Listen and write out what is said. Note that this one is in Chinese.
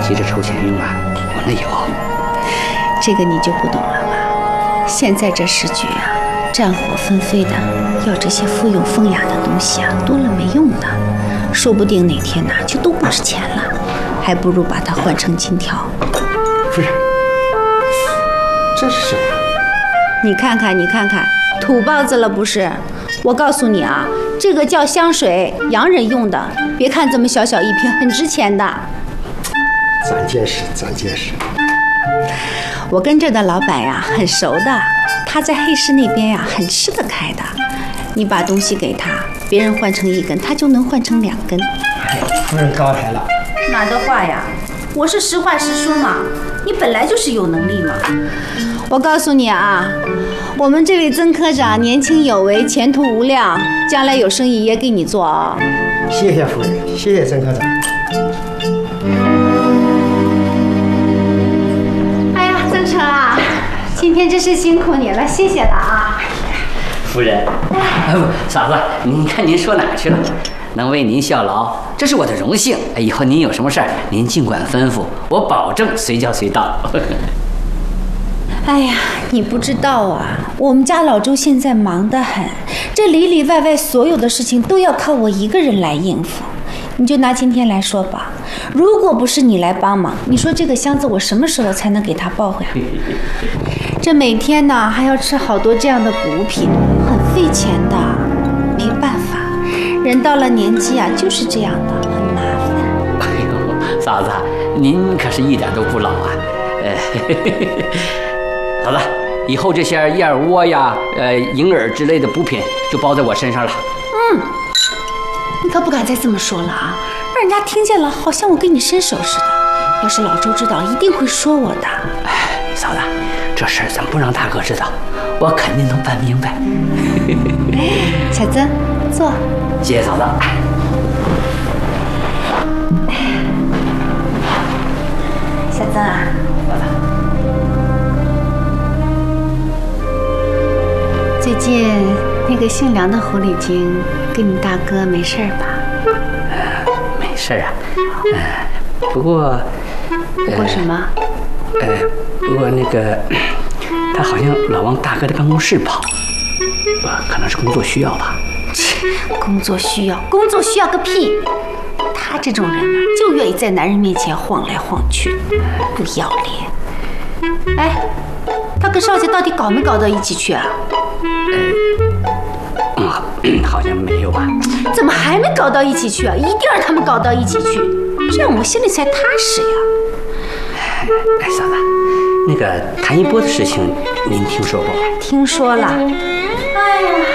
急着筹钱用啊，我那有。 这个你就不懂了吧？现在这时局啊，战火纷飞的，要这些附庸风雅的东西啊，多了没用的，说不定哪天就都不值钱了，还不如把它换成金条。 夫人，这是什么？ 你看看，土包子了不是？我告诉你啊，这个叫香水，洋人用的，别看这么小小一瓶，很值钱的。 长见识。 我跟这的老板呀很熟的，他在黑市那边呀很吃得开的。你把东西给他，别人换成1根，他就能换成2根。 哎，夫人高抬了。 哪的话呀？我是实话实说嘛，你本来就是有能力嘛。我告诉你啊，我们这位曾科长年轻有为，前途无量，将来有生意也给你做啊。 谢谢夫人，谢谢曾科长。 哎呀，曾成啊，今天真是辛苦你了，谢谢了啊。 夫人，嫂子，您看您说哪去了？能为您效劳，这是我的荣幸。以后您有什么事儿，您尽管吩咐，我保证随叫随到。 哎呀，你不知道啊，我们家老周现在忙得很，这里里外外所有的事情都要靠我一个人来应付。你就拿今天来说吧，如果不是你来帮忙，你说这个箱子我什么时候才能给他抱回来？这每天呢还要吃好多这样的补品，很费钱的。没办法，人到了年纪啊，就是这样的，很麻烦。 哎呦，嫂子，您可是一点都不老啊。好了，以后这些燕窝呀、银耳之类的补品就包在我身上了。 你可不敢再这么说了啊，让人家听见了，好像我跟你伸手似的。要是老周知道，一定会说我的。 嫂子，这事儿咱不让大哥知道，我肯定能办明白。 小曾，坐。 谢谢嫂子。 小曾啊，最近那个姓梁的狐狸精跟你大哥没事吧？ 没事啊。不过什么？ 不过那个他好像老往大哥的办公室跑，可能是工作需要吧。 工作需要个屁！他这种人呢，就愿意在男人面前晃来晃去，不要脸。哎，他跟少姐到底搞没搞到一起去啊？ 好像没有吧？ 怎么还没搞到一起去啊？一定让他们搞到一起去，这样我心里才踏实呀。 哎，嫂子，那个谭一波的事情您听说过吗？ 听说了。哎呀。